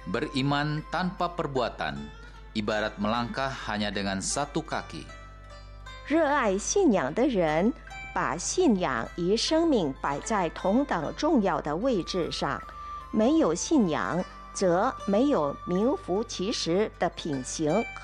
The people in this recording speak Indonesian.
Beriman tanpa perbuatan, ibarat melangkah hanya dengan satu kaki. 热爱信仰的人，把信仰与生命摆在同等重要的位置上。没有信仰，则没有名副其实的品行